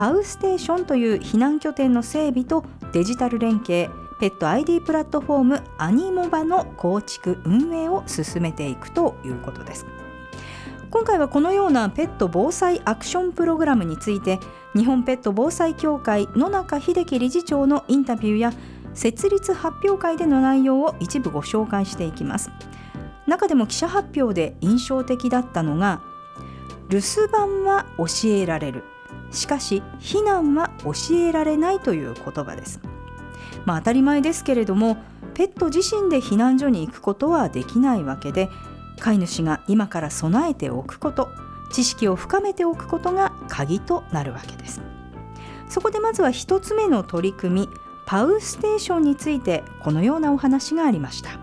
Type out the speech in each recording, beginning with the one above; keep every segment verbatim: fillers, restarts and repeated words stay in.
パウステーションという避難拠点の整備とデジタル連携、ペット アイディー プラットフォームアニモバの構築運営を進めていくということです。今回はこのようなペット防災アクションプログラムについて、日本ペット防災協会野中秀樹理事長のインタビューや設立発表会での内容を一部ご紹介していきます。中でも記者発表で印象的だったのが、留守番は教えられる、しかし避難は教えられないという言葉です。まあ、当たり前ですけれども、ペット自身で避難所に行くことはできないわけで、飼い主が今から備えておくこと、知識を深めておくことが鍵となるわけです。そこでまずは一つ目の取り組み、パウステーションについてこのようなお話がありました。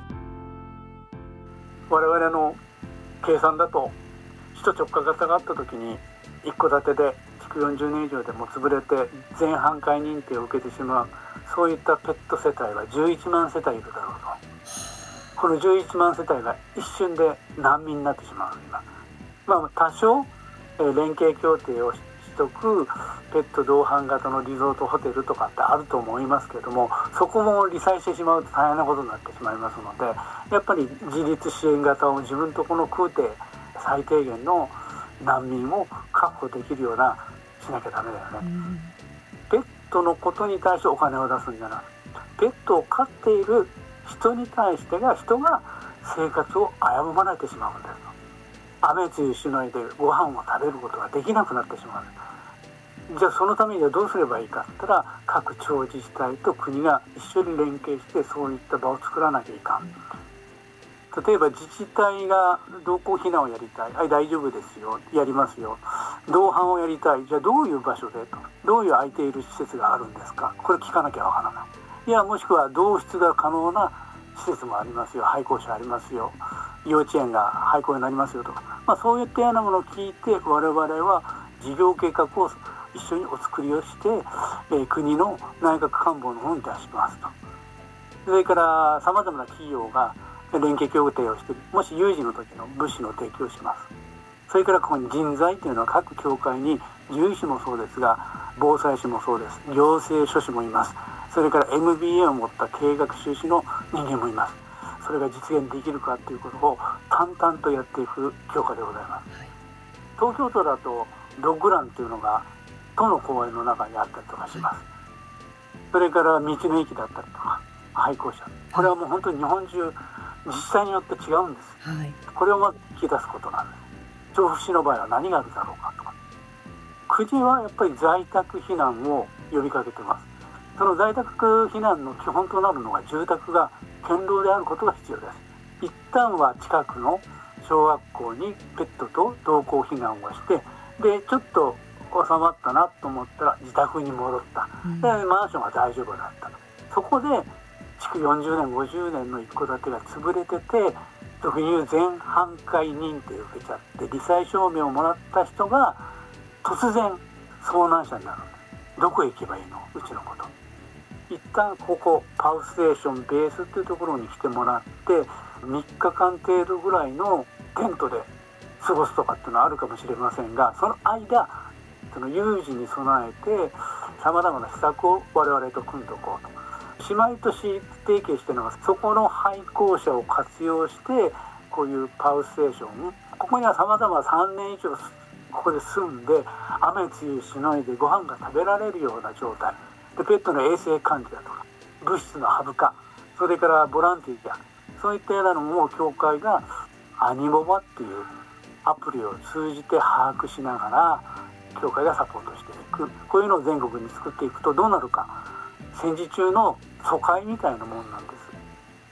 我々の計算だと、首都直下型があった時に一戸建てで築よんじゅうねん以上でも潰れて全半壊認定を受けてしまう、そういったペット世帯はじゅういちまん世帯いるだろうと。このじゅういちまん世帯が一瞬で難民になってしまう。今、まあ、多少、えー、連携協定をしとくペット同伴型のリゾートホテルとかってあると思いますけども、そこも離散してしまうと大変なことになってしまいますので、やっぱり自立支援型を自分とこの空挺最低限の難民を確保できるようなしなきゃダメだよね、うん、ペットのことに対してお金を出すんじゃなくて、ペットを飼っている人に対してが人が生活を危ぶまれてしまうんですと。雨露しのいでご飯を食べることができなくなってしまう。じゃあそのためにはどうすればいいかって言ったら、各地方自治体と国が一緒に連携してそういった場を作らなきゃいかん。例えば自治体が同行避難をやりたい、はい、大丈夫ですよ、やりますよ。同伴をやりたい、じゃあどういう場所でと、どういう空いている施設があるんですか、これ聞かなきゃわからない。いや、もしくは同室が可能な施設もありますよ、廃校舎ありますよ、幼稚園が廃校になりますよとか、まあ、そういったようなものを聞いて、我々は事業計画を一緒にお作りをして、えー、国の内閣官房の方に出しますと。それからさまざまな企業が連携協定をして、もし有事の時の物資の提供をします。それからここに人材というのは各協会に獣医師もそうですが、防災士もそうです、行政書士もいます。それから エムビーエー を持った経営学修士の人間もいます。それが実現できるかということを淡々とやっていく教科でございます。東京都だとドッグランというのが都の公園の中にあったりとかします。それから道の駅だったりとか廃校舎、これはもう本当に日本中自治体によって違うんです、はい、これをまず聞き出すことなんです。調布市の場合は何があるだろうかとか、国はやっぱり在宅避難を呼びかけてます。その在宅避難の基本となるのが住宅が堅牢であることが必要です。一旦は近くの小学校にペットと同行避難をして、でちょっと収まったなと思ったら自宅に戻った、うん、でマンションが大丈夫だった。そこで築よんじゅうねんごじゅうねんの一戸建てが潰れてて、俗に言う全半壊認定を受けちゃって罹災証明をもらった人が突然遭難者になる。どこへ行けばいいの、うちのこと。一旦ここパウステーションベースっていうところに来てもらって、みっかかん程度ぐらいのテントで過ごすとかっていうのはあるかもしれませんが、その間その有事に備えてさまざまな施策を我々と組んでおこうと。姉妹都市提携しているのが、そこの廃校舎を活用してこういうパウステーション、ここにはさまざまさんねん以上ここで住んで雨露しのいでご飯が食べられるような状態で、ペットの衛生管理だとか物質の省か、それからボランティア、そういったようなのも協会がアニモバっていうアプリを通じて把握しながら協会がサポートしていく、こういうのを全国に作っていくとどうなるか、戦時中の疎開みたいなもんなんです。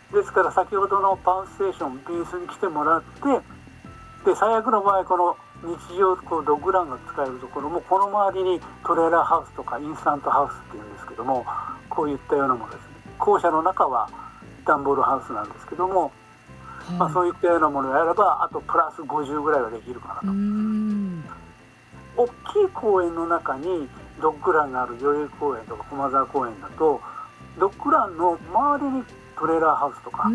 ですから先ほどのパウステーションベースに来てもらって、で最悪の場合この日常こうドッグランが使えるところも、この周りにトレーラーハウスとかインスタントハウスっていうんですけども、こういったようなものですね。校舎の中はダンボールハウスなんですけども、はい、まあ、そういったようなものをやればあとプラスごじゅうぐらいはできるかなと。うーん、大きい公園の中にドッグランがある代々木公園とか駒沢公園だと、ドッグランの周りにトレーラーハウスとか、うん、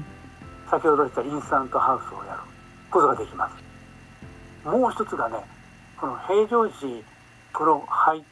先ほど言ったインスタントハウスをやることができます。もう一つがね、この平常時この配